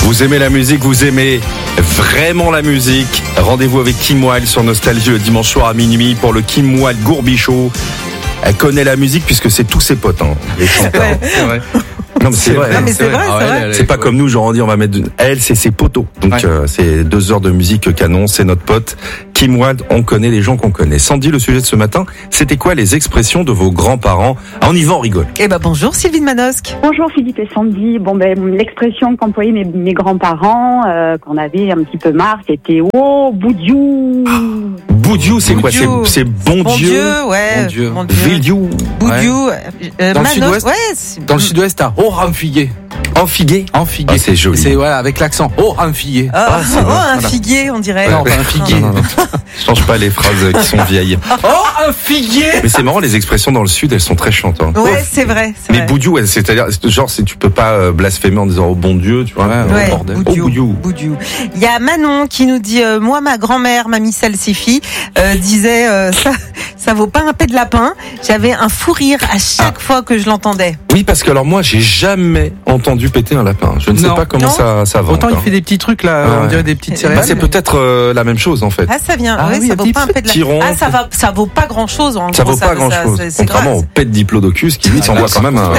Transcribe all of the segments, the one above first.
Vous aimez la musique, vous aimez vraiment la musique. Rendez-vous avec Kim Wilde sur Nostalgie le dimanche soir à minuit pour le Kim Wilde Gourbichot. Elle connaît la musique puisque c'est tous ses potes, les chanteurs. Ouais, c'est vrai. Non mais c'est vrai. Non, mais c'est vrai, c'est vrai. C'est pas comme nous, genre on dit on va mettre. Elle, c'est ses potos. Donc c'est 2 heures de musique canon. C'est notre pote Kim Wilde. On connaît les gens qu'on connaît. Sandy, le sujet de ce matin, c'était quoi les expressions de vos grands-parents? On y va, on rigole. Eh ben bonjour Sylvie de Manosque. Bonjour Philippe et Sandy. L'expression qu'employaient mes grands-parents, qu'on avait un petit peu marre, c'était « Oh, boudiou ». Boudiou, c'est quoi? C'est bon Dieu. Ouais. Bon Dieu. Bon Dieu. Vildiou. Boudiou. Dans le sud-ouest, ouais. Dans le sud-ouest, t'as oh ramfigué. Enfigué. Enfigué. Ah, c'est joli. C'est voilà avec l'accent. Oh ramfigué. Un figuier, on dirait. Non, pas un figuier. Non. Je change pas les phrases qui sont vieilles. Oh un figuier. Mais c'est marrant, les expressions dans le sud, elles sont très chantes. Ouais, c'est vrai. Mais boudiou, c'est-à-dire, genre, si tu peux pas blasphémer en disant oh bon Dieu, tu vois. Ouais, Bordel. boudiou. Il y a Manon qui nous dit moi ma grand-mère, mamie Salsifi, disait ça vaut pas un pet de lapin. J'avais un fou rire à chaque fois que je l'entendais. Oui, parce que alors moi, j'ai jamais entendu péter un lapin. Je ne sais pas comment ça va. Autant il fait des petits trucs là, on dirait des petites céréales. C'est peut-être la même chose en fait. Ah ça vient. oui, ça vaut pas un pet de Tiron. lapin. Ah ça vaut pas grand chose. Ça vaut pas grand chose. Contrairement au pet de diplodocus qui lui s'envoie quand même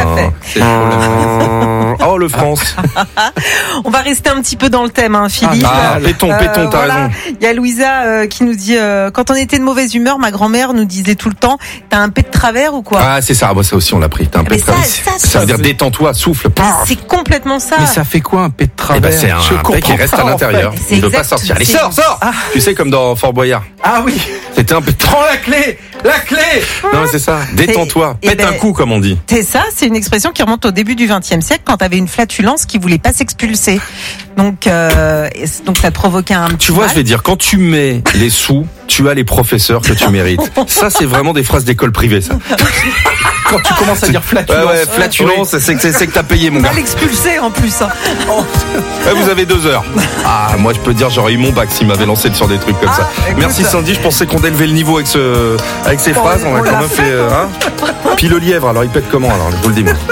Oh le France. On va rester un petit peu dans le thème, Philippe. Péton, t'as raison. Il y a Louisa qui nous dit quand on était de mauvaise humeur, ma grand-mère nous disait tout le temps t'as un pet de travers ou quoi? Ah c'est ça. Ça aussi on l'a pris. T'as un pet de travers. Ça veut dire détends-toi, souffle. C'est complètement ça. Mais ça fait quoi un pet de travers? C'est un pet qui reste à l'intérieur. Il veut pas sortir. Allez, sors. Tu sais comme dans Fort Boyard. Ah oui. C'était un pet. Prends la clé. Non, c'est ça. Détends-toi. Pète un coup, comme on dit. C'est ça, c'est une expression qui remonte au début du XXe siècle quand t'avais une flatulence qui voulait pas s'expulser. Donc ça te provoquait un petit Tu vois, mal. je vais dire, quand tu mets les sous, tu as les professeurs que tu mérites. Ça, c'est vraiment des phrases d'école privée, ça. Quand tu commences à dire flatulence. Flatulence, c'est que t'as payé, mon gars. Mal expulsé en plus. Vous avez 2 heures. Moi, je peux dire, j'aurais eu mon bac s'il m'avait lancé sur des trucs comme ça. Écoute. Merci Sandy, je pensais qu'on élevait le niveau avec ces phrases. On a quand même fait. Puis le lièvre, alors il pète comment, alors? Je vous le dis, moi.